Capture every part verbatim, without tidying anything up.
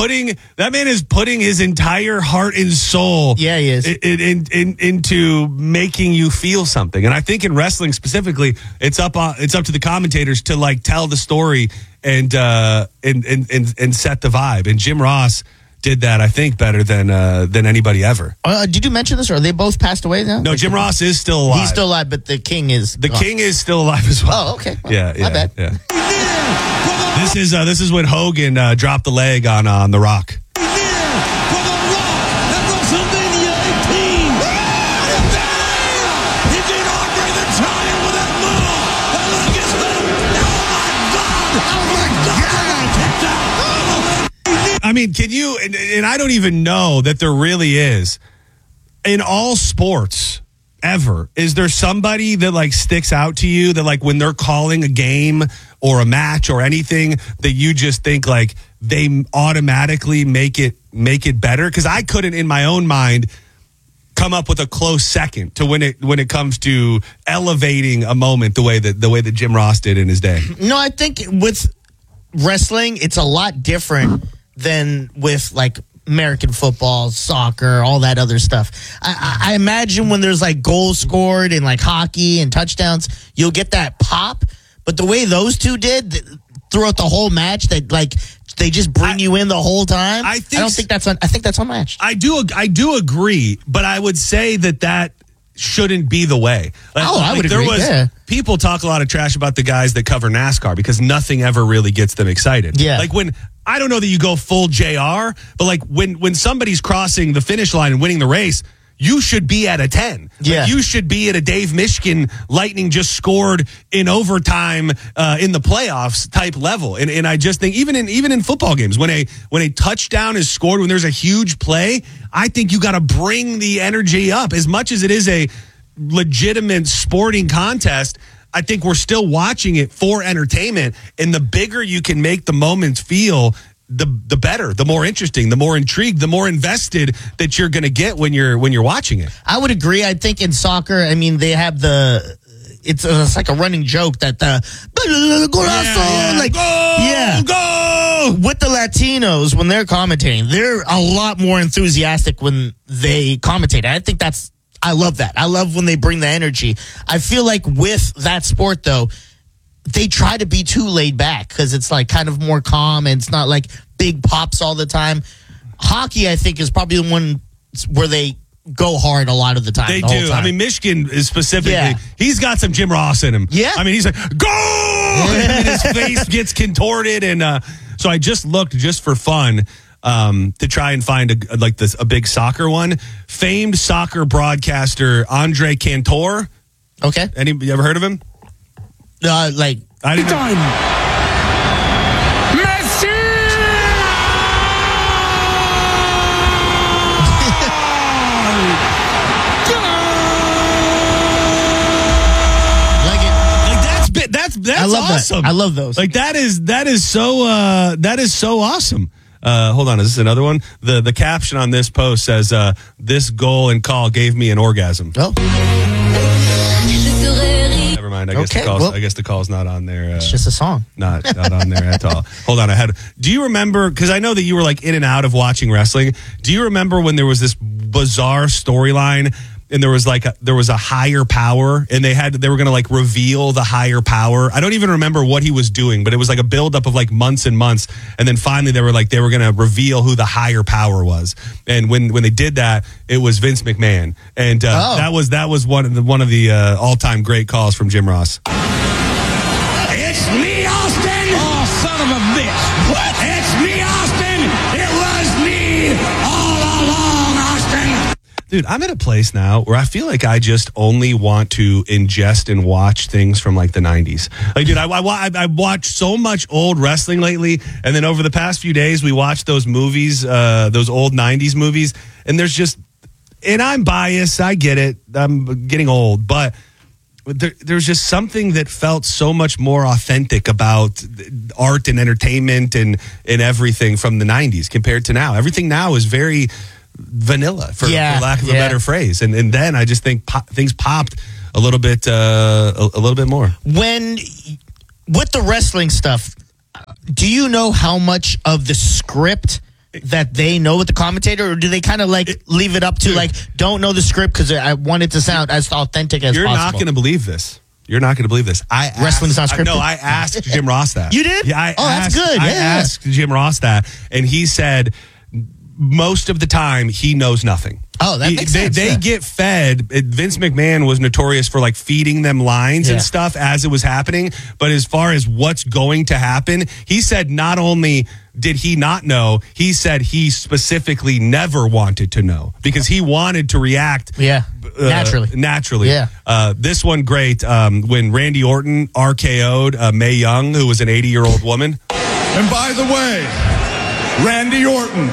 putting that man is putting his entire heart and soul. Yeah, he is. In, in, in, into making you feel something. And I think in wrestling specifically, it's up uh, it's up to the commentators to like tell the story and uh, and, and and and set the vibe. And Jim Ross did that, I think, better than uh, than anybody ever. Uh, did you mention this, or are they both passed away now? No, like Jim the, Ross is still alive. He's still alive, but the king is The gone. king is still alive as well. Oh, okay. Well, yeah, yeah. My bad. Yeah. This is uh, this is when Hogan uh, dropped the leg on uh, on The Rock. I mean, can you, and, and I don't even know that there really is, in all sports ever, is there somebody that like sticks out to you that like when they're calling a game or a match or anything that you just think like they automatically make it, make it better? Because I couldn't in my own mind come up with a close second to when it when it comes to elevating a moment the way that the way that Jim Ross did in his day. No, I think with wrestling, it's a lot different than with like American football, soccer, all that other stuff. I, I imagine when there's like goals scored in like hockey and touchdowns, you'll get that pop. But the way those two did th- throughout the whole match, that like they just bring I, you in the whole time. I, think, I don't think that's un- I think that's unmatched. I do I do agree, but I would say that that shouldn't be the way. Like, oh, I like would there agree. Was, yeah. People talk a lot of trash about the guys that cover NASCAR because nothing ever really gets them excited. Yeah. Like when, I don't know that you go full J R, but like when, when somebody's crossing the finish line and winning the race, you should be at a ten. Yeah. Like you should be at a Dave Mishkin Lightning just scored in overtime uh, in the playoffs type level. And and I just think even in even in football games, when a when a touchdown is scored, when there's a huge play, I think you got to bring the energy up. As much as it is a legitimate sporting contest, I think we're still watching it for entertainment. And the bigger you can make the moments feel, the the better, the more interesting, the more intrigued, the more invested that you're going to get when you're when you're watching it. I would agree. I think in soccer, I mean, they have the it's, it's like a running joke that the yeah, yeah. like go, yeah go with the Latinos when they're commentating, they're a lot more enthusiastic when they commentate. I think that's I love that. I love when they bring the energy. I feel like with that sport though, they try to be too laid back because it's like kind of more calm and it's not like big pops all the time. Hockey, I think, is probably the one where they go hard a lot of the time. They the do. Time. I mean, Michigan is specifically, yeah. he's got some Jim Ross in him. Yeah. I mean, he's like, go! And his face gets contorted. And uh, so I just looked just for fun um, to try and find a, like this, a big soccer one. Famed soccer broadcaster Andre Cantor. Okay. Any, you ever heard of him? Uh, like, I didn't time. Messi! like it. Like that's bit that's that's I love awesome. that. I love those. Like that is that is so uh, that is so awesome. Uh, hold on, is this another one? The the caption on this post says, uh, "This goal and call gave me an orgasm." Oh. Never mind. I guess Okay, the call's, well, I guess the call's not on there. Uh, It's just a song. not not on there at all. Hold on, I had. Do you remember? Because I know that you were like in and out of watching wrestling. Do you remember when there was this bizarre storyline? And there was like a, there was a higher power, and they had they were going to like reveal the higher power. I don't even remember what he was doing, but it was like a buildup of like months and months, and then finally they were like they were going to reveal who the higher power was. And when when they did that, it was Vince McMahon, and uh, Oh. that was that was one of the one of the uh, all time great calls from Jim Ross. It's me, Austin! Oh, son of a bitch! What? It's me, Austin! It was me all along, Austin! Dude, I'm at a place now where I feel like I just only want to ingest and watch things from like the nineties. Like, dude, I, I, I watched so much old wrestling lately, and then over the past few days, we watched those movies, uh, those old nineties movies, and there's just, and I'm biased, I get it, I'm getting old, but there, there's just something that felt so much more authentic about art and entertainment and, and everything from the nineties compared to now. Everything now is very vanilla, for, Yeah, for lack of yeah. a better phrase, and and then I just think pop, things popped a little bit, uh, a, a little bit more. When, with the wrestling stuff, do you know how much of the script that they know with the commentator, or do they kind of like It, leave it up to dude, like don't know the script because I want it to sound as authentic as You're possible? not going to believe this. You're not going to believe this. I asked, Wrestling's not I- scripted. No, I asked Jim Ross that. You did? Yeah. I Oh, that's asked, good. I Yeah. asked Jim Ross that, and he said most of the time he knows nothing. Oh, that He- makes they, sense, They yeah. get fed. Vince McMahon was notorious for like feeding them lines Yeah. and stuff as it was happening. But as far as what's going to happen, he said not only did he not know, he said he specifically never wanted to know because he wanted to react Yeah, uh, naturally. Naturally. Yeah. Uh, this one, great. Um, when Randy Orton R K O'd uh, Mae Young, who was an eighty-year-old woman. And by the way, Randy Orton,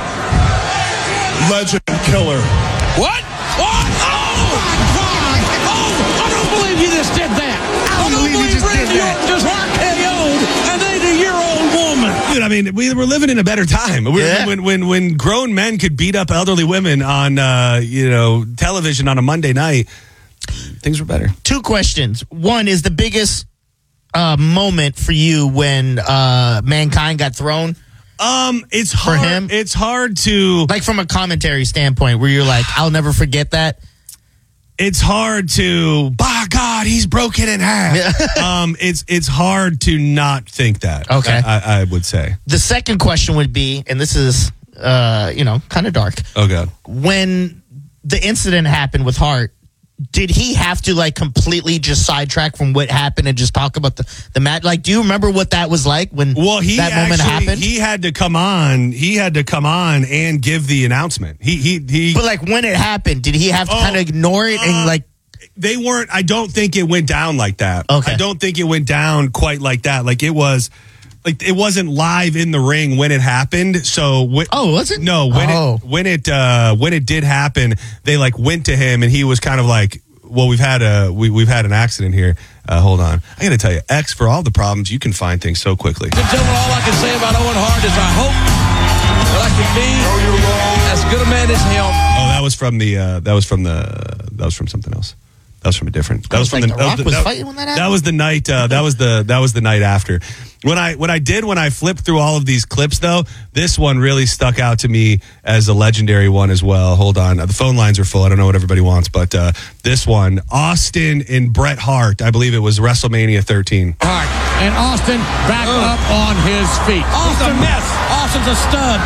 legend killer. What? What? Oh, my God. Oh, I don't believe you just did that. I don't, believe, believe you just Randy did that. Orton just R K O'd an eighty-year-old woman. Dude, I mean, we were living in a better time. We Yeah. when, when when grown men could beat up elderly women on uh, you know television on a Monday night, things were better. Two questions. One is the biggest uh, moment for you when uh, Mankind got thrown, Um, it's For hard. him? It's hard to. like from a commentary standpoint, where you're like, I'll never forget that. It's hard to. By God, he's broken in half. um, it's it's hard to not think that. Okay. I, I would say. The second question would be, and this is, uh, you know, kind of dark. Oh God. When the incident happened with Hart, did he have to like completely just sidetrack from what happened and just talk about the the match? Like, do you remember what that was like when Well, he that moment actually, happened? he had to come on. He had to come on and give the announcement. He he he. but like when it happened, did he have to Oh, kind of ignore it and uh, like? they weren't. I don't think it went down like that. Okay. I don't think it went down quite like that. Like it was. Like it wasn't live in the ring when it happened. So wh- Oh, was it? No, when Oh. it when it uh, when it did happen, they like went to him and he was kind of like, well, we've had a we, we've had an accident here. Uh, hold on, I got to tell you, X, for all the problems, you can find things so quickly. Gentlemen, all I can say about Owen Hart is I hope that I can be as good a man as him. Oh, that was from the uh, that was from the that was from something else. That was from a different. That was from like the, The Rock that was that- fighting when that That happened? was the night. Uh, that was the that was the night after. When I what I did when I flipped through all of these clips, though, this one really stuck out to me as a legendary one as well. Hold on, the phone lines are full. I don't know what everybody wants, but uh, this one, Austin and Bret Hart. I believe it was WrestleMania thirteen. Hart and Austin back up on his feet. Austin, a mess. Austin's a stud.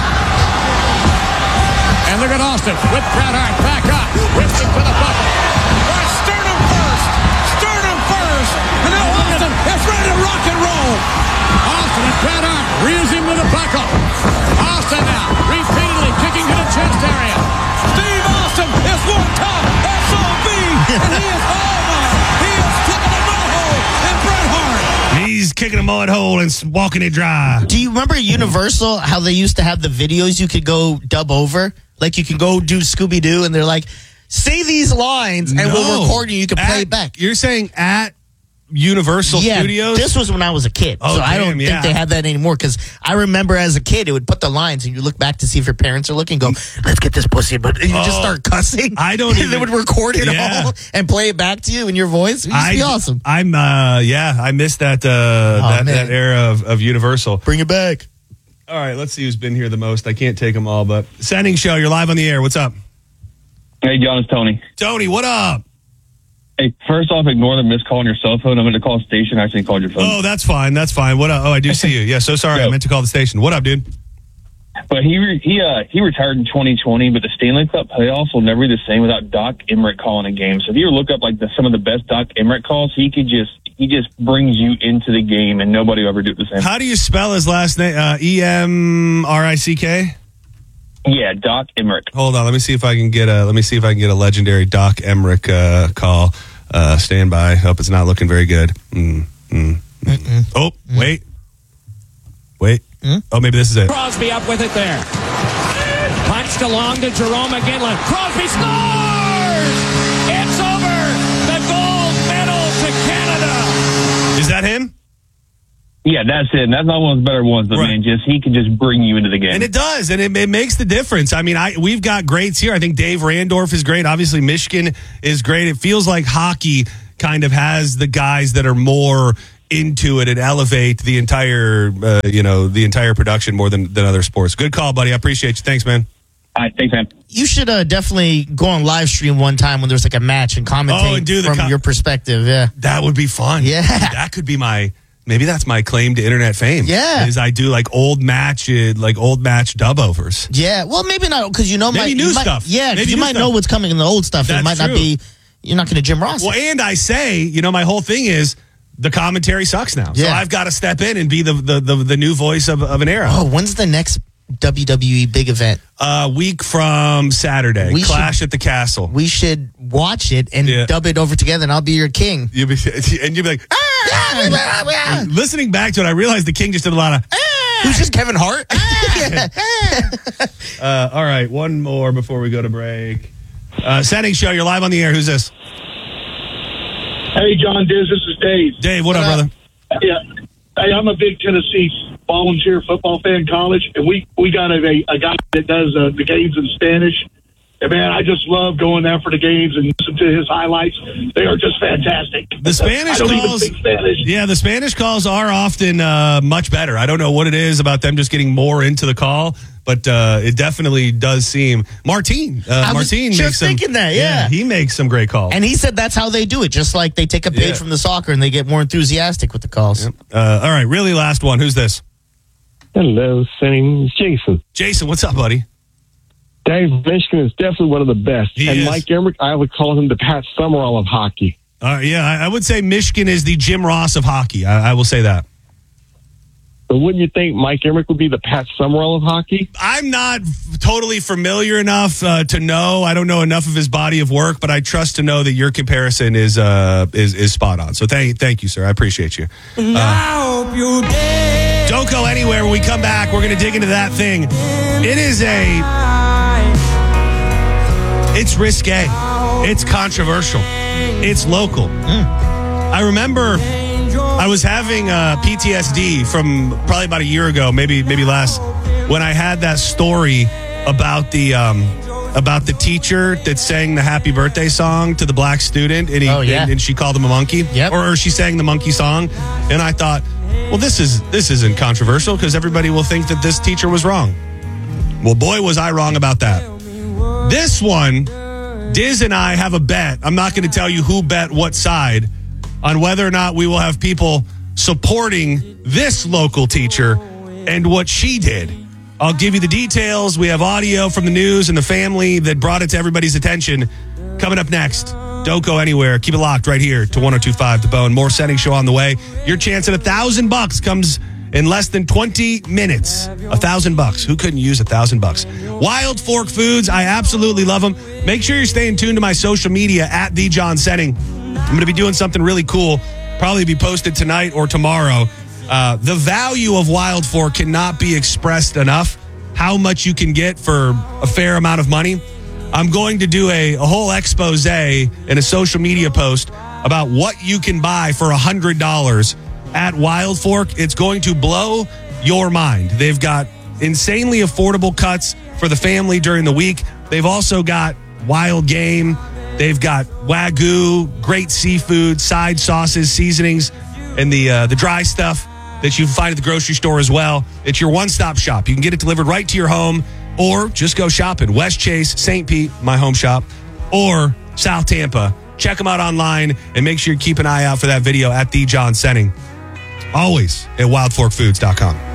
And look at Austin with Bret Hart back up, risking for the buckle. Right, sternum first. Sternum first. And now Austin is ready to rock and roll. Austin and Bret Hart reels him to the buckle. Austin now repeatedly kicking to the chest area. Steve Austin is one tough S O B. And he is over. He is kicking a mud hole. And Bret Hart. He's kicking a mud hole and s- walking it dry. Do you remember Universal, how they used to have the videos you could go dub over? Like you can go do Scooby Doo and they're like, say these lines and we'll No. record you. You can play At- it back. You're saying at Universal Yeah, Studios? this was when I was a kid, Oh, so I damn, don't yeah. think they have that anymore. Because I remember as a kid, it would put the lines, and you look back to see if your parents are looking. Go, let's get this pussy, but and you just Oh, start cussing. I don't And even- they would record it Yeah. all and play it back to you in your voice. It used to be awesome. I'm uh yeah, I missed that uh that, man. that era of, of Universal. Bring it back. All right, let's see who's been here the most. I can't take them all, but Sending Show, you're live on the air. What's up? Hey, John, it's Tony. Tony, what up? Hey, first off, ignore the missed call on your cell phone. I'm going to call the station. I actually called your phone. Oh, that's fine. That's fine. What up? Oh, I do see you. Yeah, so sorry. I Yo. meant to call the station. What up, dude? But he re- he uh, he retired in twenty twenty, but the Stanley Cup playoffs will never be the same without Doc Emmerich calling a game. So if you look up like the, some of the best Doc Emmerich calls, he could just he just brings you into the game, and nobody will ever do it the same. How do you spell his last name? Uh, E M R I C K? Yeah, Doc Emmerich. Hold on. Let me see if I can get a let me see if I can get a legendary Doc Emmerich uh, call. Uh, stand by. Hope it's not looking very good. Mm, mm, mm. Oh, wait. Wait. Oh, maybe this is it. Crosby up with it there. Punched along to Jerome McGinley. Crosby scores! It's over! The gold medal to Canada! Is that him? Yeah, that's it. And that's not one of the better ones, but Right. man, just he can just bring you into the game. And it does, and it, it makes the difference. I mean, I we've got greats here. I think Dave Randorf is great. Obviously, Michigan is great. It feels like hockey kind of has the guys that are more into it and elevate the entire, uh, you know, the entire production more than, than other sports. Good call, buddy. I appreciate you. Thanks, man. All right, thanks, man. You should uh, definitely go on live stream one time when there's like a match and commentate Oh, and do the from com- your perspective. Yeah. That would be fun. Yeah. That could be my, maybe that's my claim to internet fame. Yeah. Is I do like old match, uh, like old match dub overs. Yeah. Well, maybe not because you know, Maybe might, new you might- stuff. Yeah, 'cause Maybe you new might stuff. know what's coming in the old stuff. That's it might true. not be. You're not going to Jim Ross. Well, and I say, you know, my whole thing is the commentary sucks now. So Yeah. I've got to step in and be the the, the, the new voice of, of an era. Oh, when's the next W W E big event? A week from Saturday, We Clash should- at the Castle. We should watch it and Yeah. dub it over together, and I'll be your king. You'll be, and you'll be like, ah! Listening back to it, I realized the King just did a lot of. Who's just Kevin Hart? Uh, all right, one more before we go to break. Uh, Setting Show, you're live on the air. Who's this? Hey, John Diz, this is Dave. Dave, what up, What up? brother? Yeah. Hey, I'm a big Tennessee volunteer football fan in college, and we, we got a, a guy that does uh, the games in Spanish. And, man, I just love going there for the games and listen to his highlights. They are just fantastic. The Spanish I don't calls, even speak Spanish. yeah, the Spanish calls are often uh, much better. I don't know what it is about them just getting more into the call, but uh, it definitely does seem. Martin, uh, I was Martin just makes some, thinking that, yeah. he makes some great calls. And he said that's how they do it, just like they take a page Yeah. from the soccer and they get more enthusiastic with the calls. Uh, all right, really last one. Who's this? Hello, Senning. It's Jason. Jason, what's up, buddy? Dave, Michigan is definitely one of the best. He and is. Mike Emmerich, I would call him the Pat Summerall of hockey. Uh, yeah, I, I would say Michigan is the Jim Ross of hockey. I, I will say that. But wouldn't you think Mike Emmerich would be the Pat Summerall of hockey? I'm not f- totally familiar enough uh, to know. I don't know enough of his body of work, but I trust to know that your comparison is uh, is, is spot on. So thank thank you, sir. I appreciate you. Uh, don't go anywhere. When we come back, we're going to dig into that thing. It is a. It's risque. It's controversial. It's local. I remember I was having uh, P T S D from probably about a year ago, maybe maybe last, when I had that story about the um, about the teacher that sang the happy birthday song to the black student, and, he, Oh, yeah. and, and she called him a monkey, Yep. or, or she sang the monkey song, and I thought, well, this is this isn't controversial because everybody will think that this teacher was wrong. Well, boy, was I wrong about that. This one, Diz and I have a bet. I'm not going to tell you who bet what side on whether or not we will have people supporting this local teacher and what she did. I'll give you the details. We have audio from the news and the family that brought it to everybody's attention. Coming up next. Don't go anywhere. Keep it locked right here to one oh two point five The Bone. More Setting Show on the way. Your chance at a thousand bucks comes in less than twenty minutes. A thousand bucks. Who couldn't use a thousand bucks? Wild Fork Foods. I absolutely love them. Make sure you're staying tuned to my social media at The John Setting. I'm going to be doing something really cool. Probably be posted tonight or tomorrow. Uh, the value of Wild Fork cannot be expressed enough. How much you can get for a fair amount of money. I'm going to do a, a whole expose in a social media post about what you can buy for one hundred dollars at Wild Fork. It's going to blow your mind. They've got insanely affordable cuts for the family during the week. They've also got wild game. They've got Wagyu, great seafood, side sauces, seasonings, and the uh, the dry stuff that you can find at the grocery store as well. It's your one-stop shop. You can get it delivered right to your home, or just go shopping. West Chase, Saint Pete, my home shop, or South Tampa. Check them out online, and make sure you keep an eye out for that video at The John Setting. Always at wild fork foods dot com.